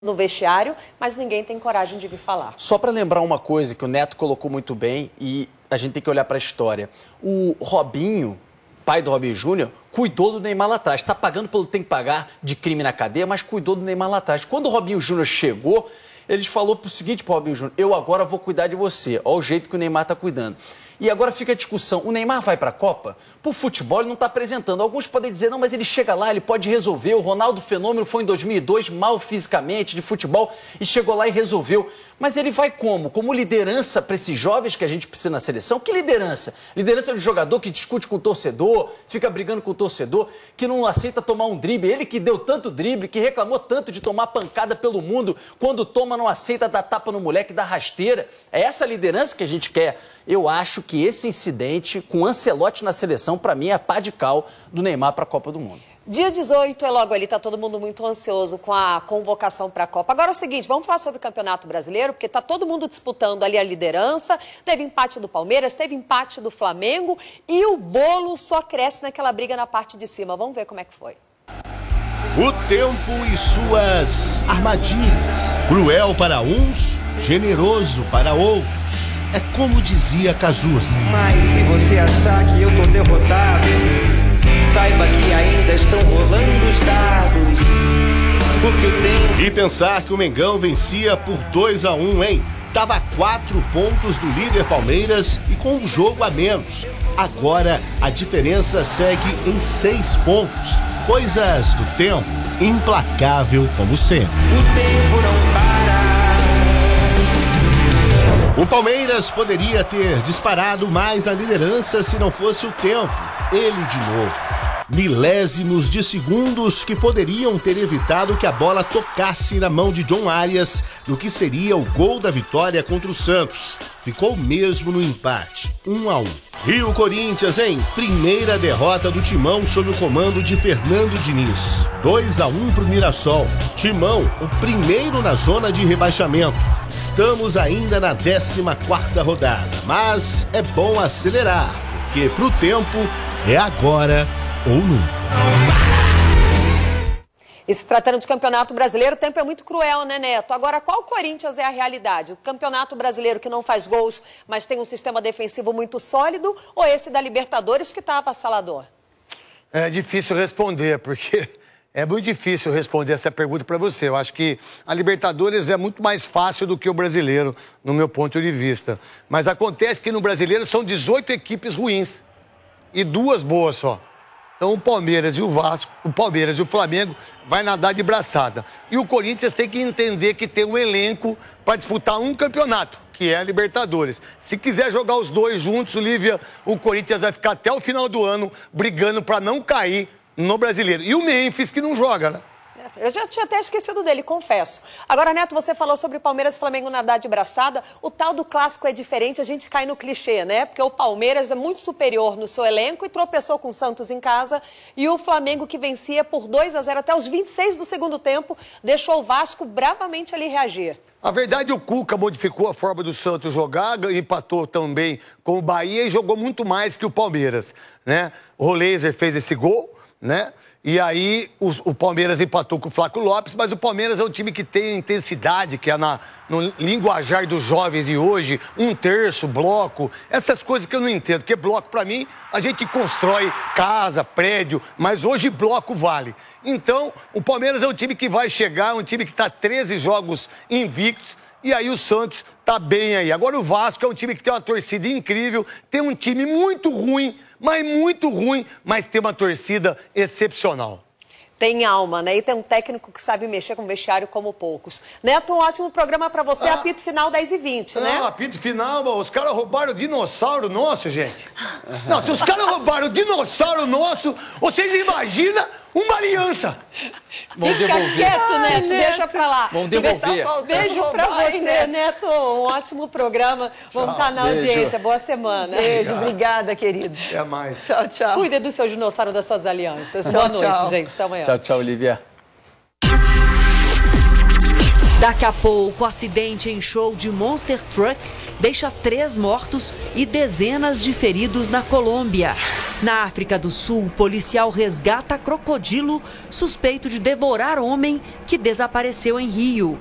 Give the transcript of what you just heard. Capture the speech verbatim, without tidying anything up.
no vestiário, mas ninguém tem coragem de vir falar. Só para lembrar uma coisa que o Neto colocou muito bem e a gente tem que olhar para a história. O Robinho, pai do Robinho Júnior, cuidou do Neymar lá atrás. Está pagando pelo que tem que pagar de crime na cadeia, mas cuidou do Neymar lá atrás. Quando o Robinho Júnior chegou, ele falou pro seguinte pro Robinho Júnior: eu agora vou cuidar de você. Olha o jeito que o Neymar está cuidando. E agora fica a discussão, o Neymar vai para a Copa? Por futebol ele não está apresentando. Alguns podem dizer, não, mas ele chega lá, ele pode resolver. O Ronaldo Fenômeno foi em dois mil e dois, mal fisicamente, de futebol, e chegou lá e resolveu. Mas ele vai como? Como liderança para esses jovens que a gente precisa na seleção? Que liderança? Liderança de jogador que discute com o torcedor, fica brigando com o torcedor, que não aceita tomar um drible. Ele que deu tanto drible, que reclamou tanto de tomar pancada pelo mundo, quando toma não aceita dar tapa no moleque, dar rasteira. É essa liderança que a gente quer? Eu acho que esse incidente com o Ancelotti na seleção, para mim, é a pá de cal do Neymar para a Copa do Mundo. Dia dezoito é logo ali, tá todo mundo muito ansioso com a convocação para a Copa. Agora é o seguinte, vamos falar sobre o Campeonato Brasileiro, porque tá todo mundo disputando ali a liderança. Teve empate do Palmeiras, teve empate do Flamengo e o bolo só cresce naquela briga na parte de cima. Vamos ver como é que foi. O tempo e suas armadilhas. Cruel para uns, generoso para outros. É como dizia Cazuza. Mas se você achar que eu tô derrotado, saiba que ainda estão rolando os dados. Porque o tempo... E pensar que o Mengão vencia por dois a um, hein? Tava a quatro pontos do líder Palmeiras e com um jogo a menos. Agora a diferença segue em seis pontos. Coisas do tempo, implacável como sempre. O tempo não para. O Palmeiras poderia ter disparado mais na liderança se não fosse o tempo. Ele de novo. Milésimos de segundos que poderiam ter evitado que a bola tocasse na mão de John Arias no que seria o gol da vitória contra o Santos. Ficou mesmo no empate, um a um. E o Corinthians, hein? Primeira derrota do Timão sob o comando de Fernando Diniz. dois a um pro Mirassol. Timão, o primeiro na zona de rebaixamento. Estamos ainda na décima quarta rodada, mas é bom acelerar, porque pro tempo é agora ou nunca. E se tratando de Campeonato Brasileiro, o tempo é muito cruel, né, Neto? Agora, qual Corinthians é a realidade? O Campeonato Brasileiro que não faz gols, mas tem um sistema defensivo muito sólido, ou esse da Libertadores que está avassalador? É difícil responder, porque é muito difícil responder essa pergunta para você. Eu acho que a Libertadores é muito mais fácil do que o Brasileiro, no meu ponto de vista. Mas acontece que no Brasileiro são dezoito equipes ruins e duas boas só. Então o Palmeiras e o Vasco, o Palmeiras e o Flamengo vai nadar de braçada. E o Corinthians tem que entender que tem um elenco para disputar um campeonato, que é a Libertadores. Se quiser jogar os dois juntos, Lívia, o Corinthians vai ficar até o final do ano brigando para não cair no Brasileiro. E o Memphis que não joga, né? Eu já tinha até esquecido dele, confesso. Agora, Neto, você falou sobre Palmeiras e Flamengo nadar de braçada. O tal do clássico é diferente, a gente cai no clichê, né? Porque o Palmeiras é muito superior no seu elenco e tropeçou com o Santos em casa. E o Flamengo, que vencia por dois a zero até os vinte e seis do segundo tempo, deixou o Vasco bravamente ali reagir. A verdade, o Cuca modificou a forma do Santos jogar, empatou também com o Bahia e jogou muito mais que o Palmeiras, né? O Roleiser fez esse gol, né? E aí o, o Palmeiras empatou com o Flaco Lopes, mas o Palmeiras é um time que tem intensidade, que é na, no linguajar dos jovens de hoje, um terço, bloco, essas coisas que eu não entendo, porque bloco, pra mim, a gente constrói casa, prédio, mas hoje bloco vale. Então, o Palmeiras é um time que vai chegar, um time que tá treze jogos invictos, e aí o Santos tá bem aí. Agora o Vasco é um time que tem uma torcida incrível, tem um time muito ruim, mas muito ruim, mas tem uma torcida excepcional. Tem alma, né? E tem um técnico que sabe mexer com vestiário como poucos. Neto, um ótimo programa pra você, ah, apito final dez e vinte, né? Não, apito final, os caras roubaram o dinossauro nosso, gente. Não, se os caras roubaram o dinossauro nosso, vocês imaginam uma aliança. Vamos Fica devolver. quieto, Neto, Ai, Deixa pra lá. Vamos devolver. Beijo pra você, Neto. Neto. Um ótimo programa. Vamos estar na Beijo. audiência. Boa semana. Beijo, obrigada, querido. Até mais. Tchau, tchau. Cuida do seu dinossauro, das suas alianças. Tchau, Boa noite, tchau. gente. Até amanhã. Tchau, tchau, Olivia. Daqui a pouco, acidente em show de Monster Truck deixa três mortos e dezenas de feridos na Colômbia. Na África do Sul, policial resgata crocodilo suspeito de devorar homem que desapareceu em Rio.